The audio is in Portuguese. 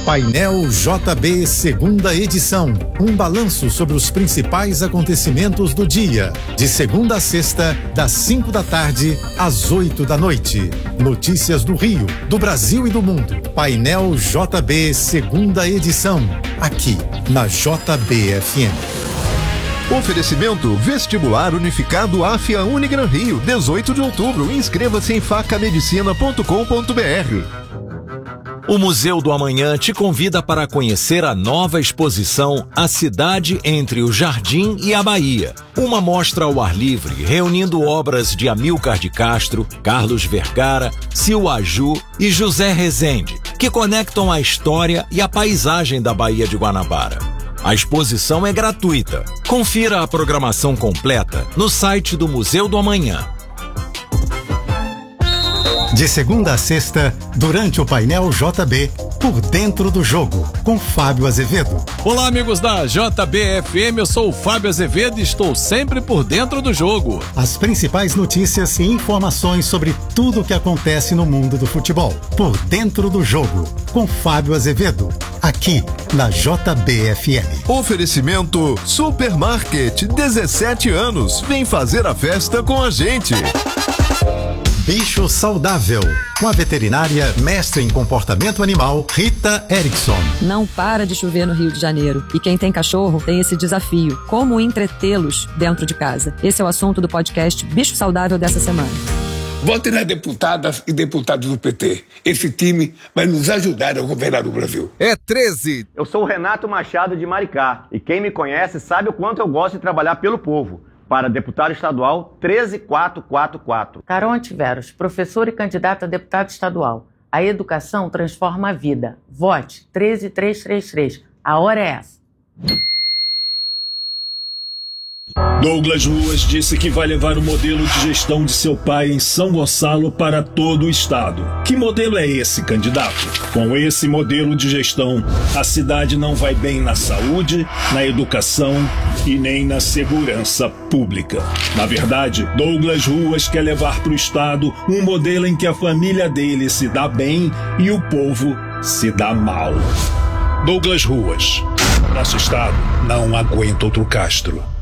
Painel JB, segunda edição. Um balanço sobre os principais acontecimentos do dia. De segunda a sexta, das 5 da tarde às 8 da noite. Notícias do Rio, do Brasil e do mundo. Painel JB, segunda edição. Aqui, na JB-FM. Oferecimento Vestibular Unificado AFIA Unigran Rio, 18 de outubro. Inscreva-se em facamedicina.com.br. O Museu do Amanhã te convida para conhecer a nova exposição A Cidade entre o Jardim e a Bahia. Uma mostra ao ar livre, reunindo obras de Amílcar de Castro, Carlos Vergara, Sil Aju e José Rezende, que conectam a história e a paisagem da Baía de Guanabara. A exposição é gratuita. Confira a programação completa no site do Museu do Amanhã. De segunda a sexta, durante o Painel JB, Por Dentro do Jogo, com Fábio Azevedo. Olá, amigos da JB-FM, eu sou o Fábio Azevedo e estou sempre por dentro do jogo. As principais notícias e informações sobre tudo o que acontece no mundo do futebol. Por Dentro do Jogo, com Fábio Azevedo, aqui na JB-FM. Oferecimento Supermarket, 17 anos. Vem fazer a festa com a gente. Bicho Saudável, com a veterinária mestre em comportamento animal, Rita Erickson. Não para de chover no Rio de Janeiro. E quem tem cachorro tem esse desafio. Como entretê-los dentro de casa? Esse é o assunto do podcast Bicho Saudável dessa semana. Votem nas deputadas e deputados do PT. Esse time vai nos ajudar a governar o Brasil. É 13. Eu sou o Renato Machado de Maricá. E quem me conhece sabe o quanto eu gosto de trabalhar pelo povo. Para deputado estadual, 13444. Carol Antiveros, professor e candidato a deputado estadual. A educação transforma a vida. Vote 13333. A hora é essa. Douglas Ruas disse que vai levar o modelo de gestão de seu pai em São Gonçalo para todo o estado. Que modelo é esse, candidato? Com esse modelo de gestão, a cidade não vai bem na saúde, na educação e nem na segurança pública. Na verdade, Douglas Ruas quer levar para o estado um modelo em que a família dele se dá bem e o povo se dá mal. Douglas Ruas. Nosso estado não aguenta outro Castro.